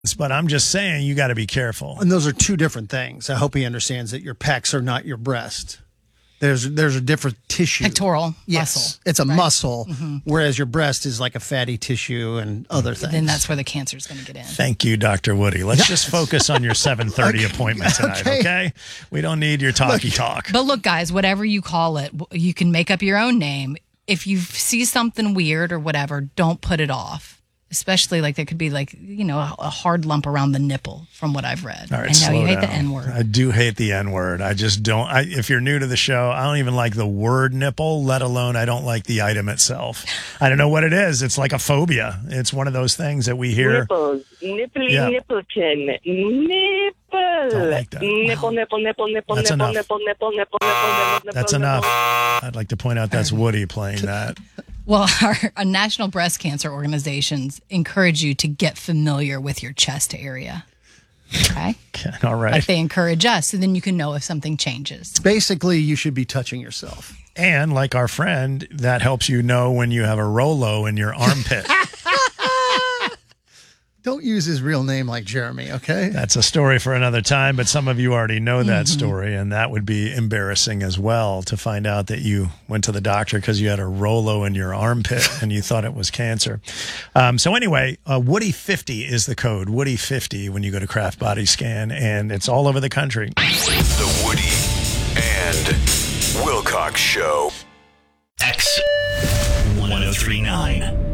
But I'm just saying you got to be careful. And those are two different things. I hope he understands that your pecs are not your breast. There's a different tissue. Pectoral yes, muscle. It's a right? muscle, whereas your breast is like a fatty tissue and other things. Then that's where the cancer is going to get in. Thank you, Dr. Woody. Let's just focus on your 7:30 appointment tonight, okay? We don't need your talk. But look, guys, whatever you call it, you can make up your own name. If you see something weird or whatever, don't put it off. Especially like there could be like, a hard lump around the nipple from what I've read. All right, I know you hate down. the N-word. I do hate the N-word. I just don't. If you're new to the show, I don't even like the word nipple, let alone I don't like the item itself. I don't know what it is. It's like a phobia. It's one of those things that we hear. Nipples. Nipply, Yeah. nipplekin. Nipple. Don't like that. Nipple, nipple, nipple, nipple, That's nipple, enough. nipple, nipple, nipple, nipple, That's enough. I'd like to point out that's Woody playing that. Well, our National Breast Cancer organizations encourage you to get familiar with your chest area. Okay? All right. Like they encourage us, so then you can know if something changes. Basically, you should be touching yourself. And like our friend, that helps you know when you have a Rolo in your armpit. Don't use his real name like Jeremy, okay? That's a story for another time, but some of you already know that story, and that would be embarrassing as well to find out that you went to the doctor because you had a Rolo in your armpit and you thought it was cancer. So anyway, Woody50 is the code, Woody50 when you go to Kraft Body Scan, and it's all over the country. The Woody and Wilcox Show. X 1039.